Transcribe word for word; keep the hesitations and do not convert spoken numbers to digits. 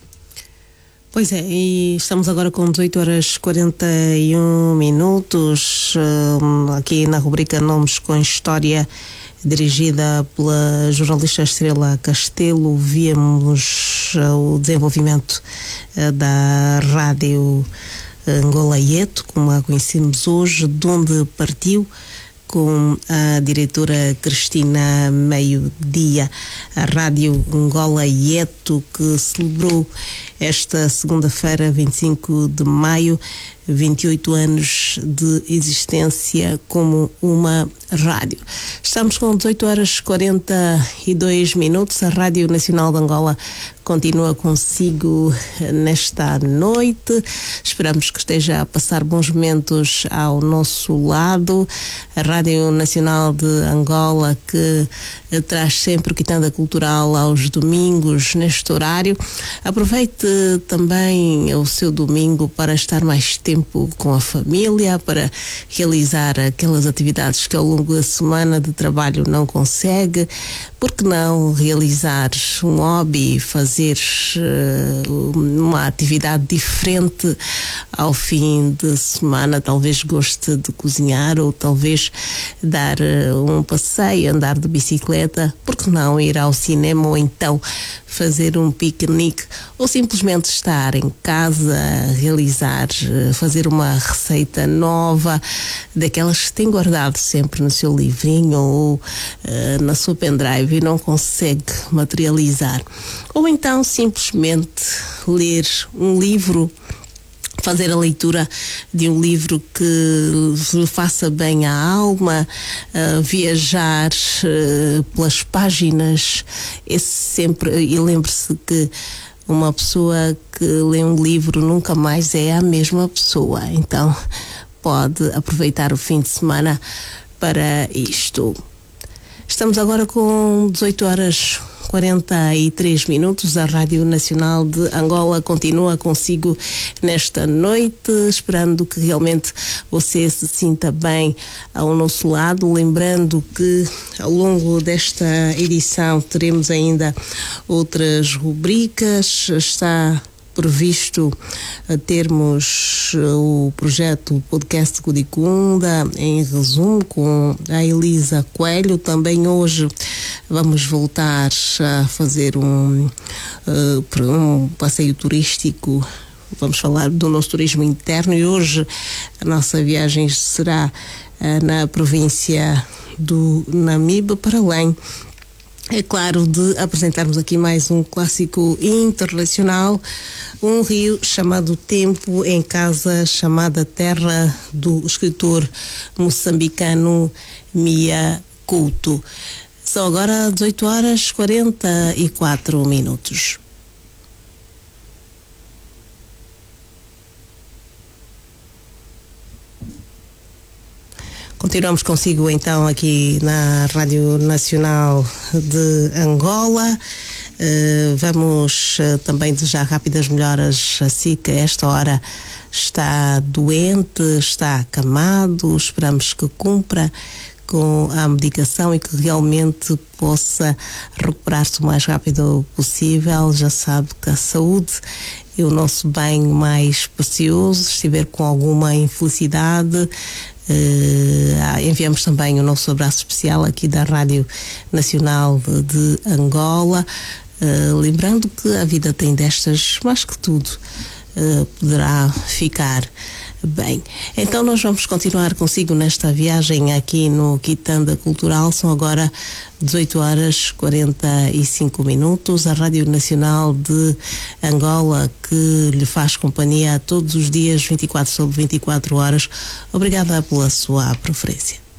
Pois é, e estamos agora com dezoito horas e quarenta e um minutos, aqui na rubrica Nomes com História, dirigida pela jornalista Estrela Castelo. Víamos o desenvolvimento da rádio Angola Ieto, como a conhecemos hoje, de onde partiu, com a diretora Cristina Meio-Dia, a Rádio Angola Ieto, que celebrou esta segunda-feira, vinte e cinco de maio, vinte e oito anos de existência como uma rádio. Estamos com dezoito horas e quarenta e dois minutos. A Rádio Nacional de Angola continua consigo nesta noite. Esperamos que esteja a passar bons momentos ao nosso lado. A Rádio Nacional de Angola, que traz sempre Quitanda Cultural aos domingos neste horário. Aproveite também o seu domingo para estar mais tempo com a família, para realizar aquelas atividades que ao longo da semana de trabalho não consegue. Por que não realizar um hobby, fazer uh, uma atividade diferente ao fim de semana? Talvez goste de cozinhar, ou talvez dar uh, um passeio, andar de bicicleta. Por que não ir ao cinema, ou então fazer um piquenique, ou simplesmente estar em casa, realizar, uh, fazer uma receita nova, daquelas que tem guardado sempre no seu livrinho ou uh, na sua pendrive e não consegue materializar. Ou então simplesmente ler um livro, fazer a leitura de um livro que lhe faça bem à alma, uh, viajar uh, pelas páginas. Esse sempre, e lembre-se que uma pessoa que lê um livro nunca mais é a mesma pessoa. Então pode aproveitar o fim de semana para isto. Estamos agora com dezoito horas e quarenta e três minutos. A Rádio Nacional de Angola continua consigo nesta noite, esperando que realmente você se sinta bem ao nosso lado. Lembrando que ao longo desta edição teremos ainda outras rubricas. Está previsto termos o projeto Podcast Cudicunda em resumo com a Elisa Coelho. Também hoje vamos voltar a fazer um, um passeio turístico. Vamos falar do nosso turismo interno, e hoje a nossa viagem será na província do Namibe, para além, é claro, de apresentarmos aqui mais um clássico internacional, um rio chamado Tempo em Casa, chamada terra do escritor moçambicano Mia Couto. São agora dezoito horas e quarenta e quatro minutos. Continuamos consigo então aqui na Rádio Nacional de Angola. Uh, vamos uh, também desejar rápidas melhoras a si, que a esta hora está doente, está acamado. Esperamos que cumpra com a medicação e que realmente possa recuperar-se o mais rápido possível. Já sabe que a saúde é o nosso bem mais precioso. Se estiver com alguma infelicidade, Uh, enviamos também o nosso abraço especial aqui da Rádio Nacional de, de Angola, uh, lembrando que a vida tem destas, mais que tudo uh, poderá ficar bem. Então nós vamos continuar consigo nesta viagem aqui no Quitanda Cultural. São agora dezoito horas e quarenta e cinco minutos. A Rádio Nacional de Angola, que lhe faz companhia todos os dias, vinte e quatro sobre vinte e quatro horas. Obrigada pela sua preferência.